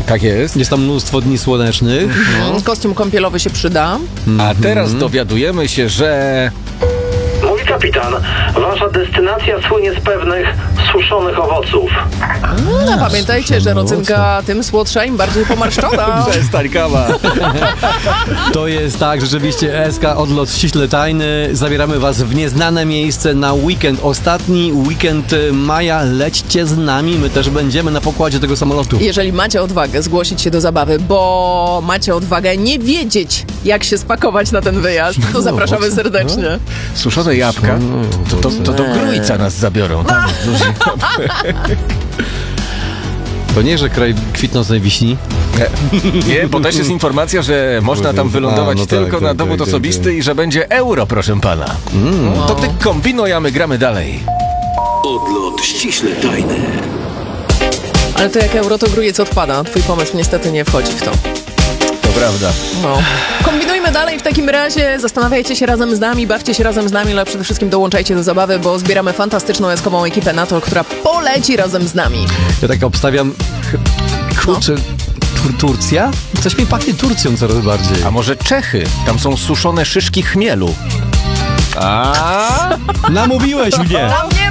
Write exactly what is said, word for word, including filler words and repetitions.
Tak jest. Jest tam mnóstwo dni słonecznych. Mhm. Kostium kąpielowy się przyda. A teraz dowiadujemy się, że... Mówi kapitan, wasza destynacja słynie z pewnych suszonych owoców. No, pamiętajcie, że rodzynka tym słodsza, im bardziej pomarszczona. Przestań, kawa. To jest tak, rzeczywiście S K Odlot ściśle tajny. Zabieramy was w nieznane miejsce na weekend. Ostatni weekend maja. Lećcie z nami, my też będziemy na pokładzie tego samolotu. Jeżeli macie odwagę zgłosić się do zabawy, bo macie odwagę nie wiedzieć, jak się spakować na ten wyjazd, to zapraszamy serdecznie. Suszone jabłka, to, to, to do Grójca nas zabiorą. Tam jest duży. To nie, że kraj kwitnącej wiśni. Nie, bo też jest informacja, że można tam wylądować A, no tylko tak, na tak, dowód tak, osobisty tak. i że będzie euro, proszę pana. Mm. To ty kombinuj, a my gramy dalej. Odlot ściśle tajny. Ale to jak euro, to Grójec odpada. Twój pomysł niestety nie wchodzi w to. To prawda. No. Kombinujmy dalej w takim razie, zastanawiajcie się razem z nami, bawcie się razem z nami, ale przede wszystkim dołączajcie do zabawy, bo zbieramy fantastyczną eskową ekipę NATO, która poleci razem z nami. Ja tak obstawiam... Kurczę... Tur- Turcja? Coś mi pachnie Turcją coraz bardziej. A może Czechy? Tam są suszone szyszki chmielu. A? Namówiłeś mnie! A mnie